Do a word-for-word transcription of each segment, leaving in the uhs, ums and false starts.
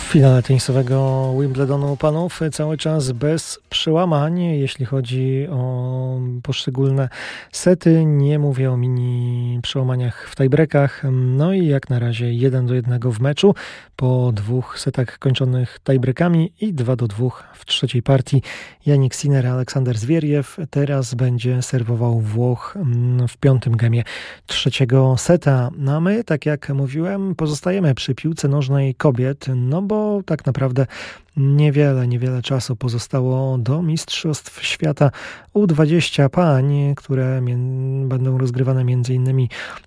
finale tenisowego Wimbledonu panów cały czas bez przełamań, jeśli chodzi o poszczególne sety. Nie mówię o mini przełamaniach w tiebreakach. No i jak na razie jeden do jednego w meczu po dwóch setach kończonych tiebreakami i dwa do dwóch w trzeciej partii. Jannik Sinner, Aleksander Zwieriew teraz będzie serwował Włoch w piątym gemie trzeciego seta. No a my, tak jak mówiłem, pozostajemy przy piłce nożnej kobiet, no bo tak naprawdę niewiele, niewiele czasu pozostało do Mistrzostw Świata U dwadzieścia pań, które mie- będą rozgrywane między innymi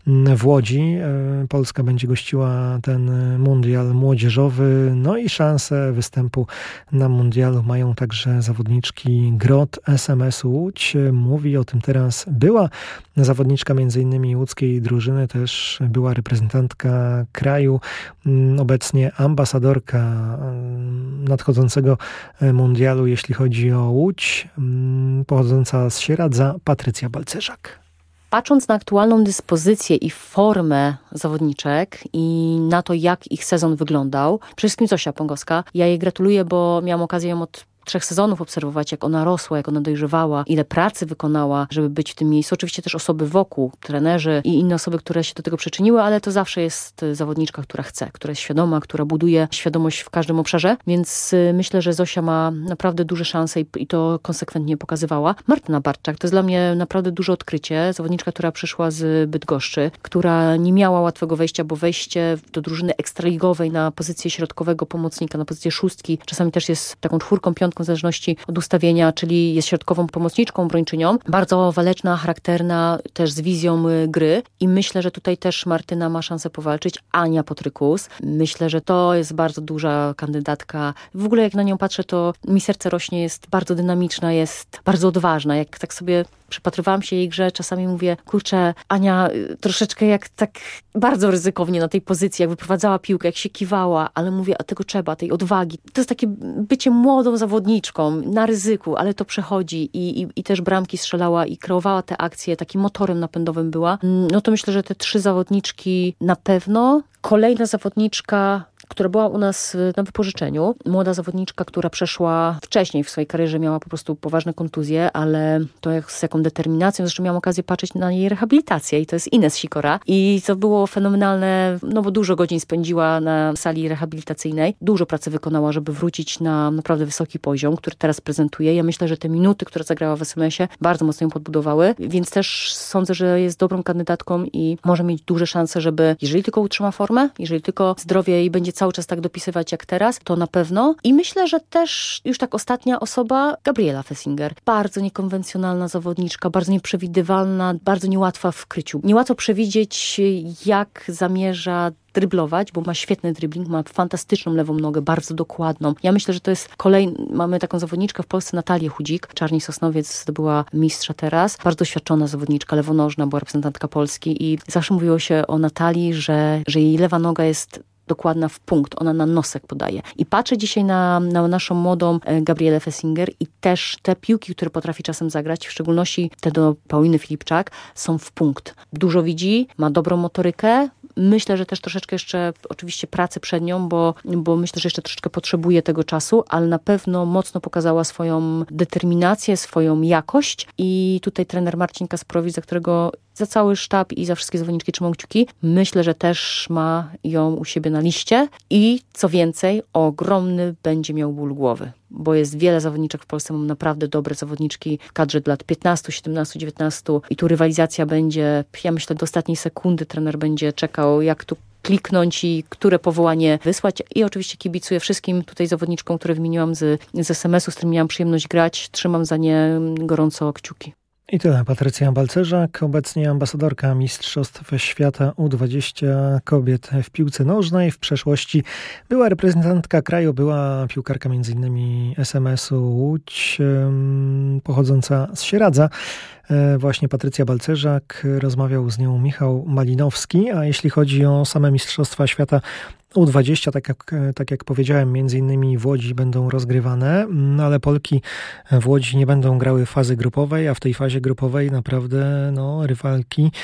w Łodzi. Polska będzie gościła ten mundial młodzieżowy, no i szansę występu na mundialu mają także zawodniczki G R O T S M S Łódź. Mówi o tym teraz była zawodniczka między innymi łódzkiej drużyny, też była reprezentantka kraju, obecnie ambasadorka nadchodzącego mundialu, jeśli chodzi o Łódź, pochodząca z Sieradza, Patrycja Balcerzak. Patrząc na aktualną dyspozycję i formę zawodniczek i na to, jak ich sezon wyglądał, przede wszystkim Zosia Pągowska, ja jej gratuluję, bo miałam okazję ją od trzech sezonów obserwować, jak ona rosła, jak ona dojrzewała, ile pracy wykonała, żeby być w tym miejscu. Oczywiście też osoby wokół, trenerzy i inne osoby, które się do tego przyczyniły, ale to zawsze jest zawodniczka, która chce, która jest świadoma, która buduje świadomość w każdym obszarze, więc myślę, że Zosia ma naprawdę duże szanse i, i to konsekwentnie pokazywała. Martyna Bartczak to jest dla mnie naprawdę duże odkrycie. Zawodniczka, która przyszła z Bydgoszczy, która nie miała łatwego wejścia, bo wejście do drużyny ekstraligowej na pozycję środkowego pomocnika, na pozycję szóstki, czasami też jest taką czwórką, piątką, w zależności od ustawienia, czyli jest środkową pomocniczką, obrończynią. Bardzo waleczna, charakterna, też z wizją gry i myślę, że tutaj też Martyna ma szansę powalczyć. Ania Potrykus. Myślę, że to jest bardzo duża kandydatka. W ogóle jak na nią patrzę, to mi serce rośnie, jest bardzo dynamiczna, jest bardzo odważna. Jak tak sobie przypatrywałam się jej grze, czasami mówię, kurczę, Ania troszeczkę jak tak bardzo ryzykownie na tej pozycji, jak wyprowadzała piłkę, jak się kiwała, ale mówię, a tego trzeba, tej odwagi. To jest takie bycie młodą zawodniczką na ryzyku, ale to przechodzi i, i, i też bramki strzelała i kreowała te akcje, takim motorem napędowym była. No to myślę, że te trzy zawodniczki na pewno. Kolejna zawodniczka, która była u nas na wypożyczeniu. Młoda zawodniczka, która przeszła wcześniej w swojej karierze, miała po prostu poważne kontuzje, ale to jak, z jaką determinacją, zresztą miałam okazję patrzeć na jej rehabilitację i to jest Ines Sikora. I to było fenomenalne, no bo dużo godzin spędziła na sali rehabilitacyjnej. Dużo pracy wykonała, żeby wrócić na naprawdę wysoki poziom, który teraz prezentuje. Ja myślę, że te minuty, które zagrała w es em esie, bardzo mocno ją podbudowały, więc też sądzę, że jest dobrą kandydatką i może mieć duże szanse, żeby, jeżeli tylko utrzyma formę, jeżeli tylko zdrowie jej będzie cały czas tak dopisywać jak teraz, to na pewno. I myślę, że też już tak ostatnia osoba, Gabriela Fessinger. Bardzo niekonwencjonalna zawodniczka, bardzo nieprzewidywalna, bardzo niełatwa w kryciu. Niełatwo przewidzieć, jak zamierza dryblować, bo ma świetny dribbling, ma fantastyczną lewą nogę, bardzo dokładną. Ja myślę, że to jest kolejny, mamy taką zawodniczkę w Polsce, Natalię Chudzik, Czarni Sosnowiec zdobyła mistrza teraz. Bardzo doświadczona zawodniczka, lewonożna, była reprezentantka Polski i zawsze mówiło się o Natalii, że, że jej lewa noga jest dokładna w punkt, ona na nosek podaje. I patrzę dzisiaj na, na naszą młodą Gabrielę Fessinger i też te piłki, które potrafi czasem zagrać, w szczególności te do Pauliny Filipczak, są w punkt. Dużo widzi, ma dobrą motorykę. Myślę, że też troszeczkę jeszcze oczywiście pracy przed nią, bo, bo myślę, że jeszcze troszeczkę potrzebuje tego czasu, ale na pewno mocno pokazała swoją determinację, swoją jakość i tutaj trener Marcin Kasprowicz, za którego za cały sztab i za wszystkie zawodniczki trzymam kciuki, myślę, że też ma ją u siebie na liście i co więcej, ogromny będzie miał ból głowy, bo jest wiele zawodniczek w Polsce, mam naprawdę dobre zawodniczki w kadrze do lat piętnastu, siedemnastu, dziewiętnastu i tu rywalizacja będzie, ja myślę, do ostatniej sekundy trener będzie czekał, jak tu kliknąć i które powołanie wysłać. I oczywiście kibicuję wszystkim tutaj zawodniczkom, które wymieniłam z, z es em esu, z którymi miałam przyjemność grać. Trzymam za nie gorąco kciuki. I tyle. Patrycja Balcerzak, obecnie ambasadorka Mistrzostw Świata U dwadzieścia kobiet w piłce nożnej. W przeszłości była reprezentantka kraju, była piłkarka między innymi es em esu Łódź, pochodząca z Sieradza. Właśnie Patrycja Balcerzak, rozmawiał z nią Michał Malinowski, a jeśli chodzi o same Mistrzostwa Świata U dwadzieścia, tak jak, tak jak powiedziałem, między innymi w Łodzi będą rozgrywane, no ale Polki w Łodzi nie będą grały fazy grupowej, a w tej fazie grupowej naprawdę no, rywalki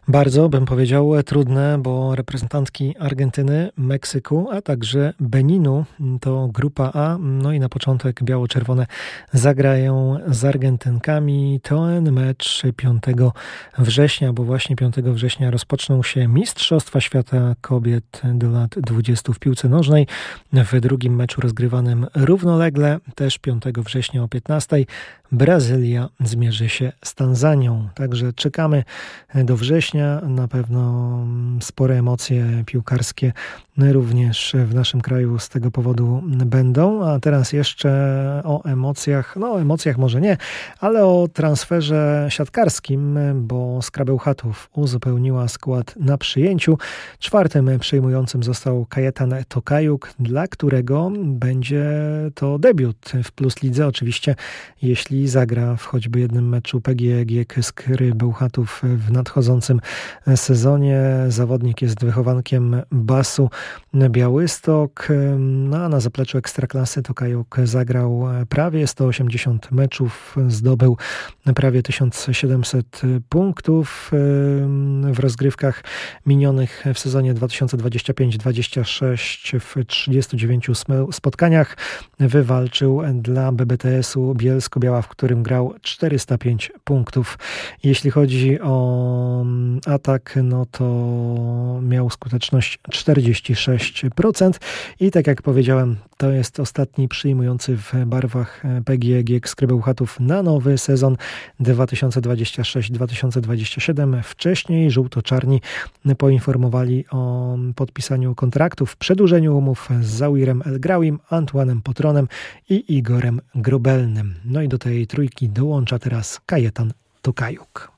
Bardzo, bym powiedział, trudne, bo reprezentantki Argentyny, Meksyku, a także Beninu to grupa A. No i na początek biało-czerwone zagrają z Argentynkami. Ten mecz piątego września, bo właśnie piątego września rozpoczną się Mistrzostwa Świata Kobiet do lat dwudziestu w piłce nożnej. W drugim meczu rozgrywanym równolegle, też piątego września o piętnastej, Brazylia zmierzy się z Tanzanią. Także czekamy do września. Na pewno spore emocje piłkarskie również w naszym kraju z tego powodu będą. A teraz jeszcze o emocjach, no o emocjach może nie, ale o transferze siatkarskim, bo Skra Bełchatów uzupełniła skład na przyjęciu. Czwartym przyjmującym został Kajetan Tokajuk, dla którego będzie to debiut w Plus Lidze. Oczywiście jeśli zagra w choćby jednym meczu P G G Skry Bełchatów w nadchodzącym sezonie. Zawodnik jest wychowankiem Basu Białystok, no a na zapleczu Ekstraklasy Tokajuk zagrał prawie sto osiemdziesiąt meczów, zdobył prawie tysiąc siedemset punktów w rozgrywkach minionych w sezonie dwa tysiące dwudziestym piątym dwudziestym szóstym w trzydziestu dziewięciu spotkaniach. Wywalczył dla B B T S u Bielsko-Biała, w którym grał czterysta pięć punktów. Jeśli chodzi o atak, no to miał skuteczność czterdzieści sześć procent i tak jak powiedziałem, to jest ostatni przyjmujący w barwach P G G Skry Bełchatów na nowy sezon dwa tysiące dwudziesty szósty dwa tysiące dwudziesty siódmy. Wcześniej żółto-czarni poinformowali o podpisaniu kontraktów, przedłużeniu umów z Zawirem El Grauim, Antoinem Potronem i Igorem Grobelnym. No i do tej trójki dołącza teraz Kajetan Tokajuk.